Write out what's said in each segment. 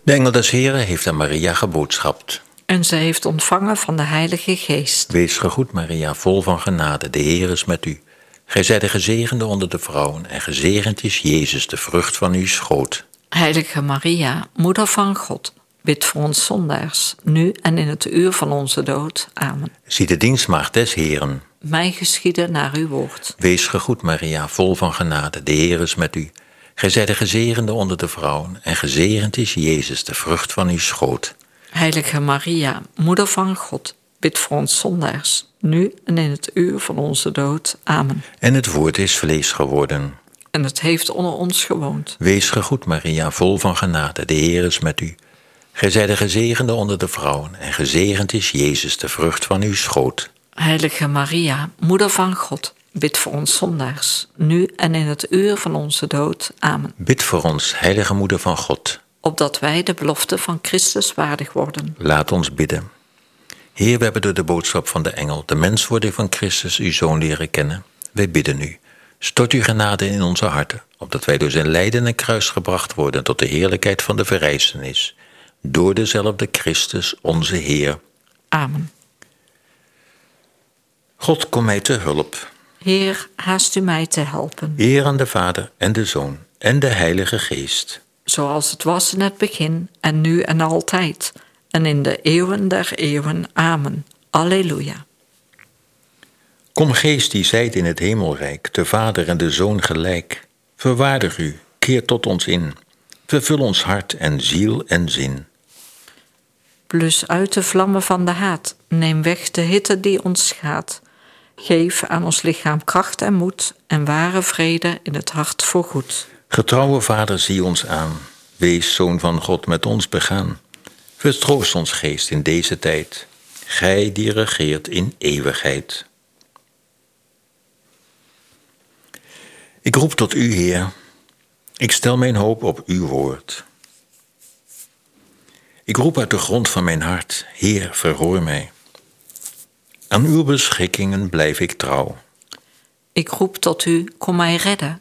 De engel des Heren heeft aan Maria geboodschapt. En ze heeft ontvangen van de Heilige Geest. Wees gegroet, Maria, vol van genade, de Heer is met u. Gij zijt de gezegende onder de vrouwen, en gezegend is Jezus, de vrucht van uw schoot. Heilige Maria, Moeder van God, bid voor ons zondaars, nu en in het uur van onze dood. Amen. Zie de dienstmaagd des Heren. Mij geschieden naar uw woord. Wees gegroet, Maria, vol van genade, de Heer is met u. Gij zijt de gezegende onder de vrouwen, en gezegend is Jezus, de vrucht van uw schoot. Heilige Maria, Moeder van God, bid voor ons zondaars, nu en in het uur van onze dood. Amen. En het woord is vlees geworden. En het heeft onder ons gewoond. Wees gegroet, Maria, vol van genade, de Heer is met u. Gij zijt de gezegende onder de vrouwen, en gezegend is Jezus, de vrucht van uw schoot. Heilige Maria, Moeder van God, bid voor ons zondaars, nu en in het uur van onze dood. Amen. Bid voor ons, heilige moeder van God. Opdat wij de belofte van Christus waardig worden. Laat ons bidden. Heer, we hebben door de boodschap van de engel de menswording van Christus, uw Zoon, leren kennen. Wij bidden u. Stort uw genade in onze harten, opdat wij door zijn lijden en kruis gebracht worden tot de heerlijkheid van de verrijzenis. Door dezelfde Christus, onze Heer. Amen. God, kom mij te hulp. Heer, haast u mij te helpen. Eer aan de Vader en de Zoon en de Heilige Geest. Zoals het was in het begin, en nu en altijd, en in de eeuwen der eeuwen. Amen. Alleluia. Kom, Geest die zijt in het hemelrijk, de Vader en de Zoon gelijk. Verwaardig u, keer tot ons in. Vervul ons hart en ziel en zin. Blus uit de vlammen van de haat, neem weg de hitte die ons schaadt. Geef aan ons lichaam kracht en moed, en ware vrede in het hart voorgoed. Getrouwe Vader, zie ons aan. Wees, Zoon van God, met ons begaan. Vertroost ons, Geest, in deze tijd. Gij die regeert in eeuwigheid. Ik roep tot u, Heer. Ik stel mijn hoop op uw woord. Ik roep uit de grond van mijn hart, Heer, verhoor mij. Aan uw beschikkingen blijf ik trouw. Ik roep tot u, kom mij redden.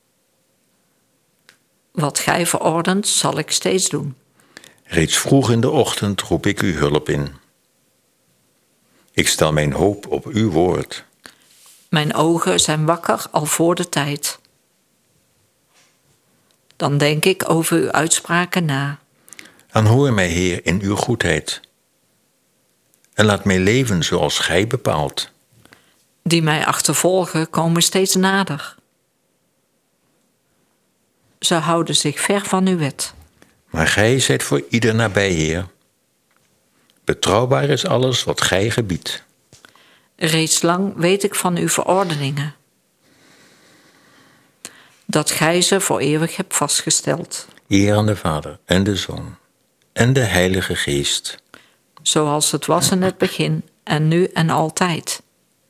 Wat gij verordent, zal ik steeds doen. Reeds vroeg in de ochtend roep ik uw hulp in. Ik stel mijn hoop op uw woord. Mijn ogen zijn wakker al voor de tijd. Dan denk ik over uw uitspraken na. Aanhoor mij, Heer, in uw goedheid. En laat mij leven zoals gij bepaalt. Die mij achtervolgen komen steeds nader. Ze houden zich ver van uw wet. Maar gij zijt voor ieder nabij, Heer. Betrouwbaar is alles wat gij gebiedt. Reeds lang weet ik van uw verordeningen. Dat gij ze voor eeuwig hebt vastgesteld. Eer aan de Vader en de Zoon en de Heilige Geest. Zoals het was in het begin, en nu en altijd.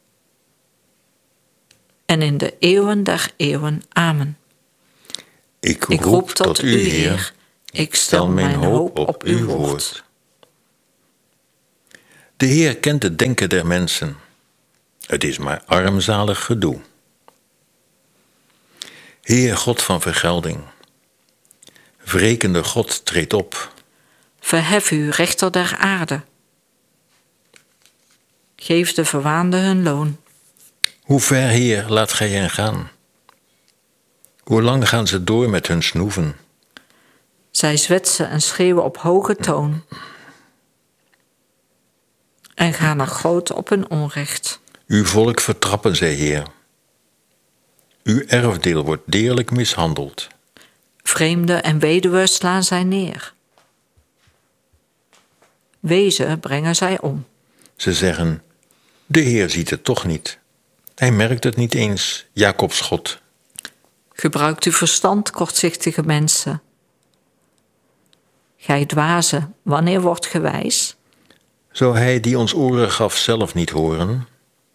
En in de eeuwen der eeuwen. Amen. Ik roep tot u, Heer. Ik stel mijn hoop op uw woord. De Heer kent het denken der mensen. Het is maar armzalig gedoe. Heer, God van vergelding. Wrekende God, treed op. Verhef u, rechter der aarde. Geef de verwaanden hun loon. Hoe ver, Heer, laat gij hen gaan? Hoe lang gaan ze door met hun snoeven? Zij zwetsen en schreeuwen op hoge toon. En gaan er groot op hun onrecht. Uw volk vertrappen zij, Heer. Uw erfdeel wordt deerlijk mishandeld. Vreemden en weduwen slaan zij neer. Wezen brengen zij om. Ze zeggen, de Heer ziet het toch niet. Hij merkt het niet eens, Jacobs God. Gebruikt uw verstand, kortzichtige mensen. Gij dwazen, wanneer wordt ge wijs? Zou hij die ons oren gaf zelf niet horen?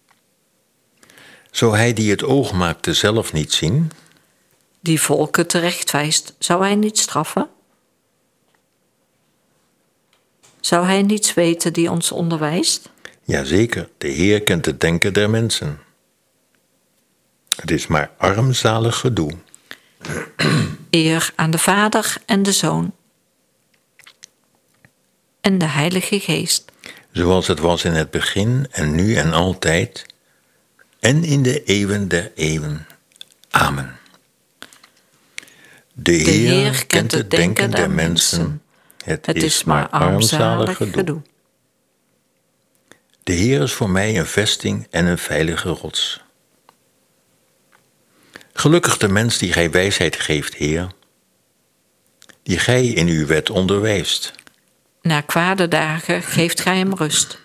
Zou hij die het oog maakte zelf niet zien? Die volken terechtwijst, zou hij niet straffen? Zou hij niets weten die ons onderwijst? Jazeker, de Heer kent het denken der mensen. Het is maar armzalig gedoe. Eer aan de Vader en de Zoon en de Heilige Geest. Zoals het was in het begin en nu en altijd en in de eeuwen der eeuwen. Amen. De Heer kent het denken der mensen. Het is maar armzalig gedoe. De Heer is voor mij een vesting en een veilige rots. Gelukkig de mens die gij wijsheid geeft, Heer, die gij in uw wet onderwijst. Na kwade dagen geeft gij hem rust.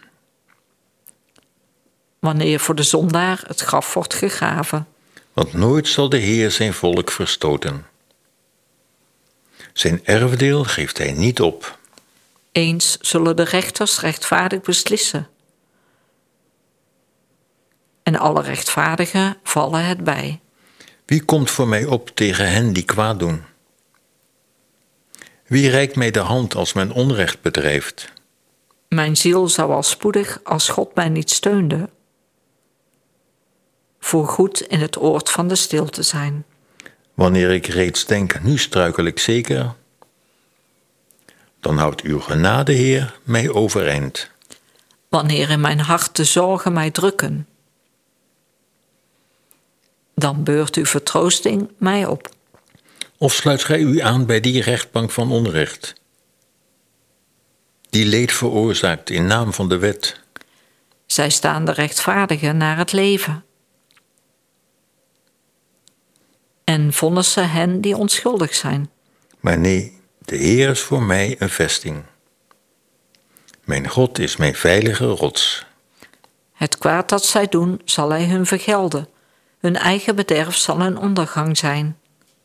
Wanneer voor de zondaar het graf wordt gegraven. Want nooit zal de Heer zijn volk verstoten. Zijn erfdeel geeft hij niet op. Eens zullen de rechters rechtvaardig beslissen. En alle rechtvaardigen vallen het bij. Wie komt voor mij op tegen hen die kwaad doen? Wie reikt mij de hand als men onrecht bedrijft? Mijn ziel zou al spoedig, als God mij niet steunde, voorgoed in het oord van de stilte zijn. Wanneer ik reeds denk, nu struikel ik zeker, dan houdt uw genade, Heer, mij overeind. Wanneer in mijn hart de zorgen mij drukken, dan beurt uw vertroosting mij op. Of sluit gij u aan bij die rechtbank van onrecht, die leed veroorzaakt in naam van de wet? Zij staan de rechtvaardigen naar het leven en vonnissen hen die onschuldig zijn. Maar nee, de Heer is voor mij een vesting. Mijn God is mijn veilige rots. Het kwaad dat zij doen, zal hij hun vergelden. Hun eigen bederf zal hun ondergang zijn.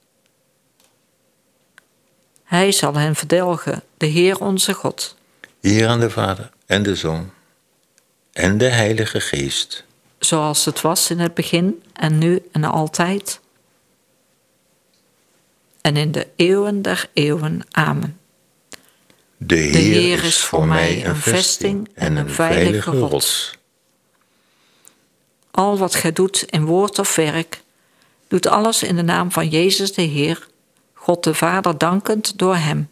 Hij zal hen verdelgen, de Heer onze God. Eer aan de Vader en de Zoon en de Heilige Geest. Zoals het was in het begin en nu en altijd. En in de eeuwen der eeuwen. Amen. De Heer is voor mij een vesting en een veilige rots. Al wat gij doet in woord of werk, doet alles in de naam van Jezus de Heer, God de Vader dankend door hem.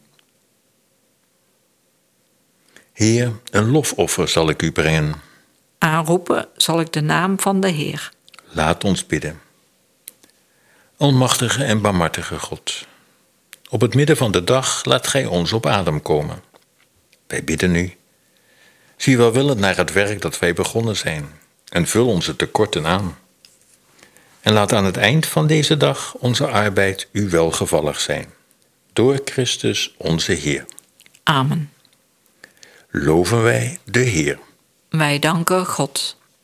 Heer, een lofoffer zal ik u brengen. Aanroepen zal ik de naam van de Heer. Laat ons bidden. Almachtige en barmhartige God, op het midden van de dag laat gij ons op adem komen. Wij bidden u. Zie welwillend naar het werk dat wij begonnen zijn en vul onze tekorten aan. En laat aan het eind van deze dag onze arbeid u welgevallig zijn. Door Christus onze Heer. Amen. Loven wij de Heer. Wij danken God.